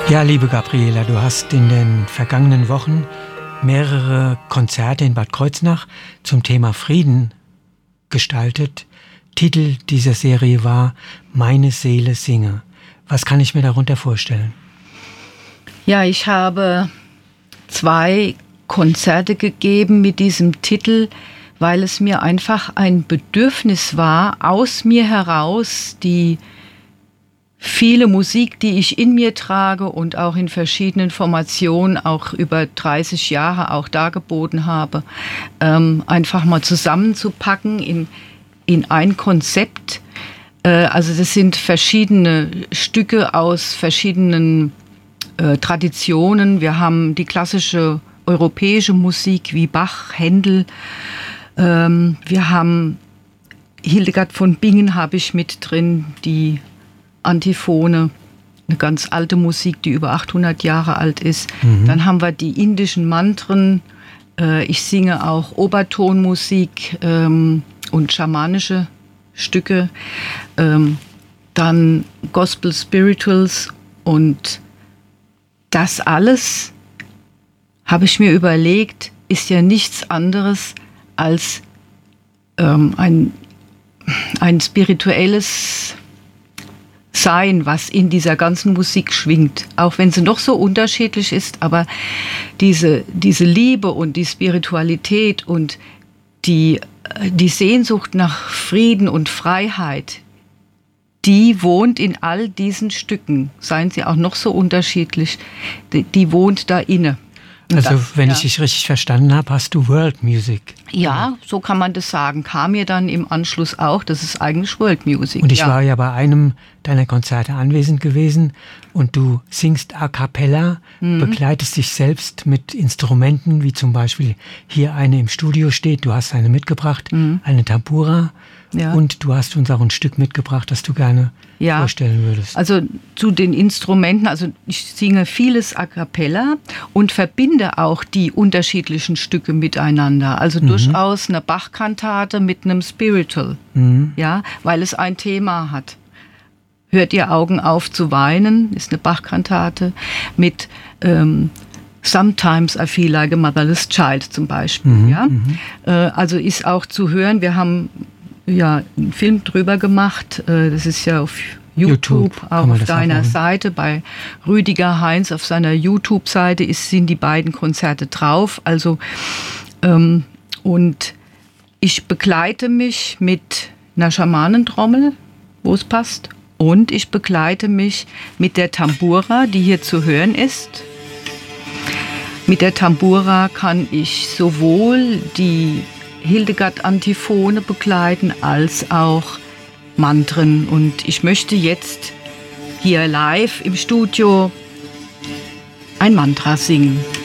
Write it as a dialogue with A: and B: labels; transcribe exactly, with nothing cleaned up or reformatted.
A: Ja, liebe Gabriela, du hast in den vergangenen Wochen mehrere Konzerte in Bad Kreuznach zum Thema Frieden gestaltet. Titel dieser Serie war Meine Seele singe. Was kann ich mir darunter vorstellen?
B: Ja, ich habe zwei Konzerte gegeben mit diesem Titel, weil es mir einfach ein Bedürfnis war, aus mir heraus die viele Musik, die ich in mir trage und auch in verschiedenen Formationen, auch über dreißig Jahre auch dargeboten habe, ähm, einfach mal zusammenzupacken in, in ein Konzept. Äh, also das sind verschiedene Stücke aus verschiedenen äh, Traditionen. Wir haben die klassische europäische Musik wie Bach, Händel. Ähm, wir haben Hildegard von Bingen habe ich mit drin, die Antiphone, eine ganz alte Musik, die über achthundert Jahre alt ist. Mhm. Dann haben wir die indischen Mantren. Äh, ich singe auch Obertonmusik ähm, und schamanische Stücke. Ähm, dann Gospel Spirituals. Und das alles, habe ich mir überlegt, ist ja nichts anderes als ähm, ein, ein spirituelles Sein, was in dieser ganzen Musik schwingt, auch wenn sie noch so unterschiedlich ist, aber diese, diese Liebe und die Spiritualität und die, die Sehnsucht nach Frieden und Freiheit, die wohnt in all diesen Stücken, seien sie auch noch so unterschiedlich, die, die wohnt da inne.
A: Also
B: das,
A: wenn
B: ja.
A: ich dich richtig verstanden habe, hast du World Music.
B: Ja, so kann man das sagen. Kam mir dann im Anschluss auch, das ist eigentlich World Music.
A: Und ich
B: ja.
A: war ja bei einem deiner Konzerte anwesend gewesen und du singst a cappella, mhm. begleitest dich selbst mit Instrumenten, wie zum Beispiel hier eine im Studio steht, du hast eine mitgebracht, mhm. eine Tambura. Ja. Und du hast uns auch ein Stück mitgebracht, das du gerne ja. vorstellen würdest.
B: Also zu den Instrumenten, also ich singe vieles a cappella und verbinde auch die unterschiedlichen Stücke miteinander. Also mhm. durchaus eine Bach-Kantate mit einem Spiritual, mhm. ja, weil es ein Thema hat. Hört ihr Augen auf zu weinen, ist eine Bach-Kantate mit ähm, Sometimes I feel like a motherless child zum Beispiel. Mhm. Ja? Mhm. Äh, also ist auch zu hören, wir haben ja einen Film drüber gemacht, das ist ja auf YouTube, YouTube auch auf deiner Seite, bei Rüdiger Heinz auf seiner YouTube-Seite ist, sind die beiden Konzerte drauf. Also ähm, und ich begleite mich mit einer Schamanentrommel, wo es passt, und ich begleite mich mit der Tambura, die hier zu hören ist. Mit der Tambura kann ich sowohl die Hildegard-Antiphone begleiten, als auch Mantren. Und ich möchte jetzt hier live im Studio ein Mantra singen.